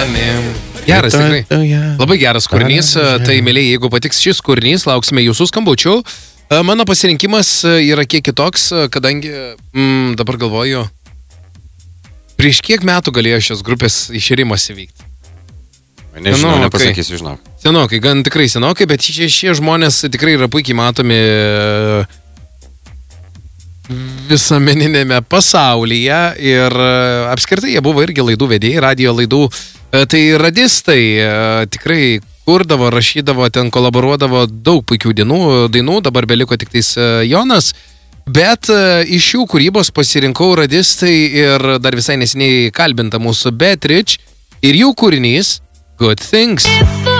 manim. Geras, tikrai. Labai geras kūrinys. Tai, mėlyje, jeigu patiks šis kūrinys, lauksime jūsų skambučių. Mano pasirinkimas yra kiek kitoks, kadangi dabar galvoju, prieš kiek metų galėjo šios grupės išėrimas įvykti. Nežinau, nepasakysiu, žinau. Senokai, gan tikrai senokai, bet šie žmonės tikrai yra puikiai matomi visuomeninėme pasaulyje ir apskritai jie buvo irgi laidų vedėjai, radio laidų. Tai radistai tikrai kurdavo, rašydavo, ten kolaboruodavo daug puikių dainų, dabar beliko tik tais Jonas. Bet iš jų kūrybos pasirinkau radistai ir dar visai neseniai kalbinta mūsų Beatrice ir jų kūrinys Good Things.